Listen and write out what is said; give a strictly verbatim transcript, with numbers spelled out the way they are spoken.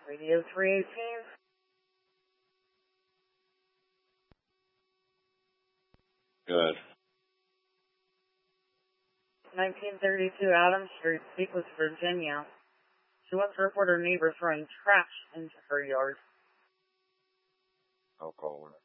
Radio three eighteen. Good. nineteen thirty-two Adams Street, Sequoia, Virginia. She wants to report her neighbor throwing trash into her yard. I'll call her.